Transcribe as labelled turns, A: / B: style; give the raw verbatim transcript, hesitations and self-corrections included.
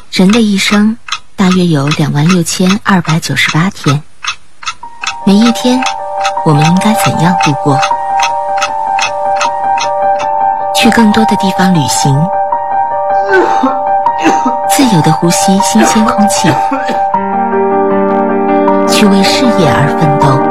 A: 人的一生大约有两万六千二百九十八天，每一天我们应该怎样度过？去更多的地方旅行，自由地呼吸新鲜空气，去为事业而奋斗。